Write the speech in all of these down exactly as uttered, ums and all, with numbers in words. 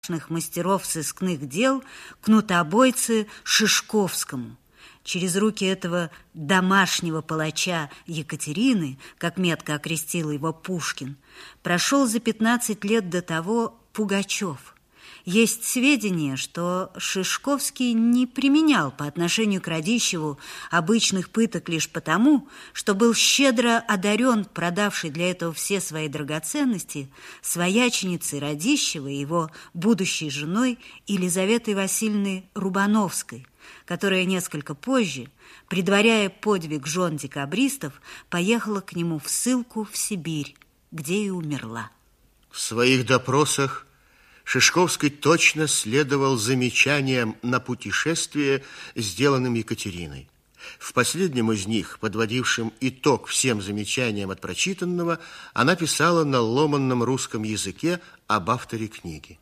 мастеров сыскных дел кнутобойце Шишковскому. Через руки этого домашнего палача Екатерины, как метко окрестил его Пушкин, прошел за пятнадцать лет до того Пугачев. Есть сведения, что Шишковский не применял по отношению к Радищеву обычных пыток лишь потому, что был щедро одарен, продавший для этого все свои драгоценности, свояченицей Радищева и его будущей женой Елизаветой Васильевной Рубановской, которая несколько позже, предваряя подвиг жен декабристов, поехала к нему в ссылку в Сибирь, где и умерла. В своих допросах Шишковский точно следовал замечаниям на путешествие, сделанным Екатериной. В последнем из них, подводившем итог всем замечаниям от прочитанного, она писала на ломанном русском языке об авторе книги.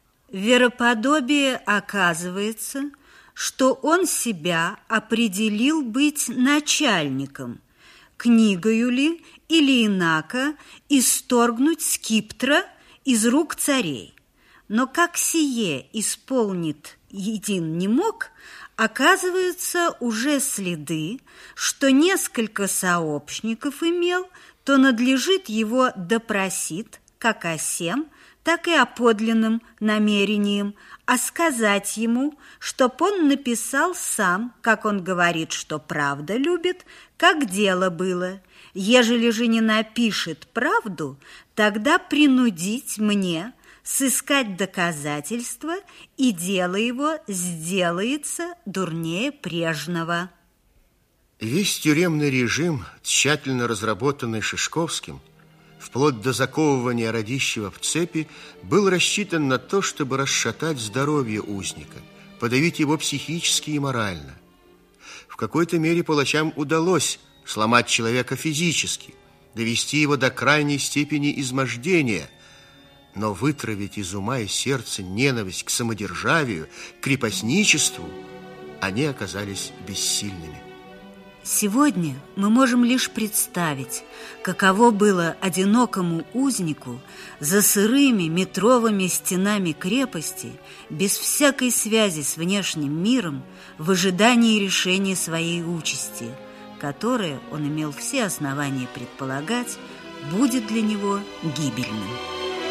Вероподобие оказывается, что он себя определил быть начальником, книгою ли или инако исторгнуть скиптра из рук царей. Но как сие исполнит един не мог, оказываются уже следы, что несколько сообщников имел, то надлежит его допросит, как о сем, так и о подлинном намерением, а сказать ему, чтоб он написал сам, как он говорит, что правда любит, как дело было. Ежели же не напишет правду, тогда принудить мне сыскать доказательства, и дело его сделается дурнее прежнего. Весь тюремный режим, тщательно разработанный Шишковским, вплоть до заковывания Радищева в цепи, был рассчитан на то, чтобы расшатать здоровье узника, подавить его психически и морально. В какой-то мере палачам удалось сломать человека физически, довести его до крайней степени измождения, но вытравить из ума и сердца ненависть к самодержавию, к крепостничеству они оказались бессильными. Сегодня мы можем лишь представить, каково было одинокому узнику за сырыми метровыми стенами крепости, без всякой связи с внешним миром, в ожидании решения своей участи, которое, он имел все основания предполагать, будет для него гибельным.